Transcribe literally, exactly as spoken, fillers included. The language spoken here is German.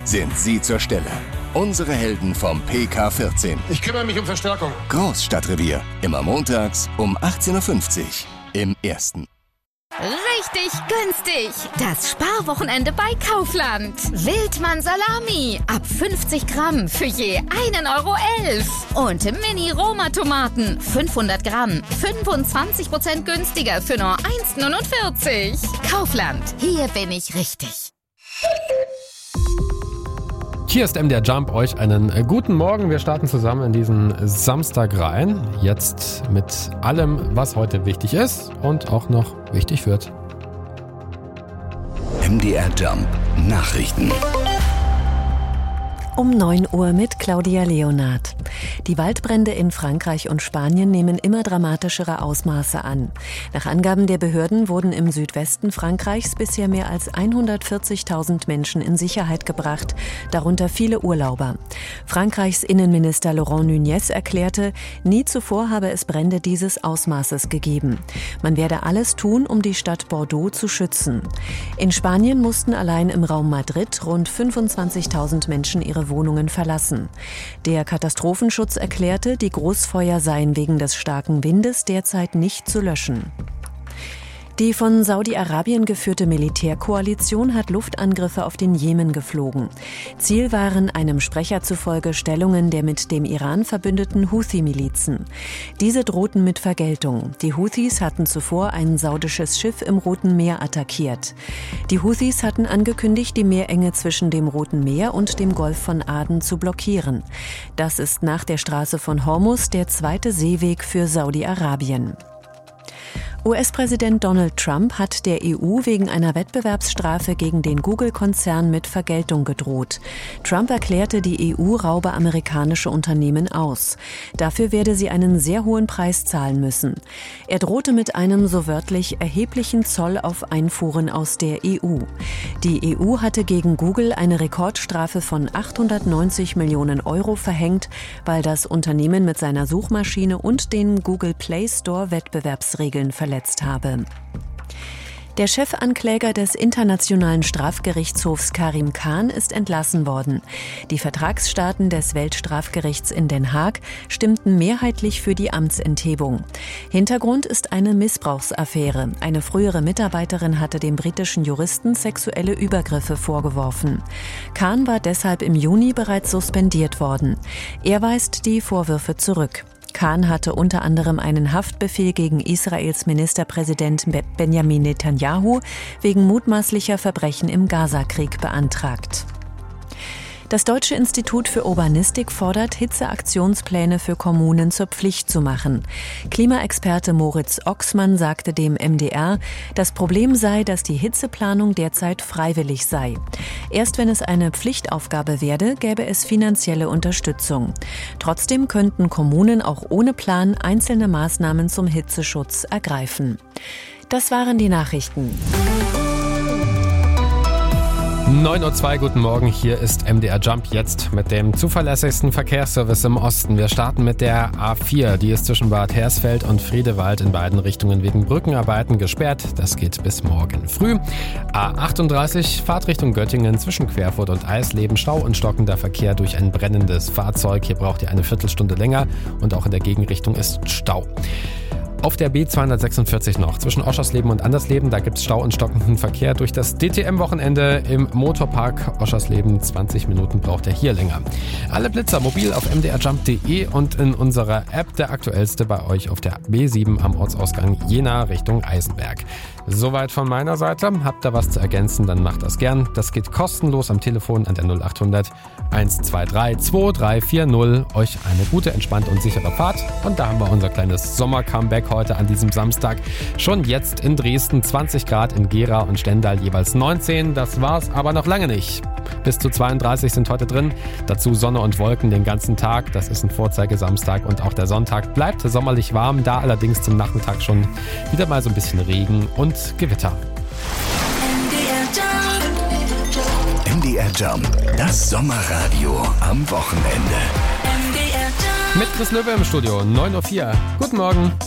sind sie zur Stelle. Unsere Helden vom P K vierzehn. Ich kümmere mich um Verstärkung. Großstadtrevier. Immer montags um achtzehn Uhr fünfzig im Ersten. Richtig günstig. Das Sparwochenende bei Kaufland. Wildmann Salami. Ab fünfzig Gramm für je einen Euro elf. Und Mini-Roma-Tomaten. fünfhundert Gramm. fünfundzwanzig Prozent günstiger für nur eins neunundvierzig. Kaufland. Hier bin ich richtig. Hier ist M D R Jump, euch einen guten Morgen. Wir starten zusammen in diesen Samstag rein. Jetzt mit allem, was heute wichtig ist und auch noch wichtig wird. M D R Jump Nachrichten. Um neun Uhr mit Claudia Leonard. Die Waldbrände in Frankreich und Spanien nehmen immer dramatischere Ausmaße an. Nach Angaben der Behörden wurden im Südwesten Frankreichs bisher mehr als hundertvierzigtausend Menschen in Sicherheit gebracht, darunter viele Urlauber. Frankreichs Innenminister Laurent Nunez erklärte, nie zuvor habe es Brände dieses Ausmaßes gegeben. Man werde alles tun, um die Stadt Bordeaux zu schützen. In Spanien mussten allein im Raum Madrid rund fünfundzwanzigtausend Menschen ihre Wohnungen verlassen. Der Katastrophenschutz erklärte, die Großfeuer seien wegen des starken Windes derzeit nicht zu löschen. Die von Saudi-Arabien geführte Militärkoalition hat Luftangriffe auf den Jemen geflogen. Ziel waren einem Sprecher zufolge Stellungen der mit dem Iran verbündeten Houthi-Milizen. Diese drohten mit Vergeltung. Die Houthis hatten zuvor ein saudisches Schiff im Roten Meer attackiert. Die Houthis hatten angekündigt, die Meerenge zwischen dem Roten Meer und dem Golf von Aden zu blockieren. Das ist nach der Straße von Hormuz der zweite Seeweg für Saudi-Arabien. U S-Präsident Donald Trump hat der E U wegen einer Wettbewerbsstrafe gegen den Google-Konzern mit Vergeltung gedroht. Trump erklärte, die E U raube amerikanische Unternehmen aus. Dafür werde sie einen sehr hohen Preis zahlen müssen. Er drohte mit einem so wörtlich erheblichen Zoll auf Einfuhren aus der E U. Die E U hatte gegen Google eine Rekordstrafe von achthundertneunzig Millionen Euro verhängt, weil das Unternehmen mit seiner Suchmaschine und den Google Play Store Wettbewerbsregeln verletzt habe. Der Chefankläger des Internationalen Strafgerichtshofs Karim Khan ist entlassen worden. Die Vertragsstaaten des Weltstrafgerichts in Den Haag stimmten mehrheitlich für die Amtsenthebung. Hintergrund ist eine Missbrauchsaffäre. Eine frühere Mitarbeiterin hatte dem britischen Juristen sexuelle Übergriffe vorgeworfen. Khan war deshalb im Juni bereits suspendiert worden. Er weist die Vorwürfe zurück. Khan hatte unter anderem einen Haftbefehl gegen Israels Ministerpräsident Benjamin Netanyahu wegen mutmaßlicher Verbrechen im Gazakrieg beantragt. Das Deutsche Institut für Urbanistik fordert, Hitzeaktionspläne für Kommunen zur Pflicht zu machen. Klimaexperte Moritz Oxmann sagte dem M D R, das Problem sei, dass die Hitzeplanung derzeit freiwillig sei. Erst wenn es eine Pflichtaufgabe werde, gäbe es finanzielle Unterstützung. Trotzdem könnten Kommunen auch ohne Plan einzelne Maßnahmen zum Hitzeschutz ergreifen. Das waren die Nachrichten. neun Uhr zwei, guten Morgen, hier ist M D R Jump jetzt mit dem zuverlässigsten Verkehrsservice im Osten. Wir starten mit der A vier, die ist zwischen Bad Hersfeld und Friedewald in beiden Richtungen wegen Brückenarbeiten gesperrt. Das geht bis morgen früh. A achtunddreißig, Fahrtrichtung Göttingen zwischen Querfurt und Eisleben, Stau und stockender Verkehr durch ein brennendes Fahrzeug. Hier braucht ihr eine Viertelstunde länger und auch in der Gegenrichtung ist Stau. Auf der B zweihundertsechsundvierzig noch, zwischen Oschersleben und Andersleben, da gibt es Stau und stockenden Verkehr durch das D T M-Wochenende im Motorpark Oschersleben. zwanzig Minuten braucht er hier länger. Alle Blitzer mobil auf m d r jump punkt d e und in unserer App der aktuellste bei euch auf der B sieben am Ortsausgang Jena Richtung Eisenberg. Soweit von meiner Seite. Habt ihr was zu ergänzen, dann macht das gern. Das geht kostenlos am Telefon an der null achthundert hundertzweiundzwanzig zweitausenddreihundertvierzig. Euch eine gute, entspannte und sichere Fahrt. Und da haben wir unser kleines Sommer-Comeback heute an diesem Samstag. Schon jetzt in Dresden zwanzig Grad, in Gera und Stendal jeweils neunzehn. Das war's aber noch lange nicht. Bis zu zweiunddreißig sind heute drin. Dazu Sonne und Wolken den ganzen Tag. Das ist ein Vorzeigesamstag und auch der Sonntag bleibt sommerlich warm. Da allerdings zum Nachmittag schon wieder mal so ein bisschen Regen und Gewitter. M D R Jump, das Sommerradio am Wochenende. Mit Chris Löwe im Studio, neun Uhr vier. Guten Morgen.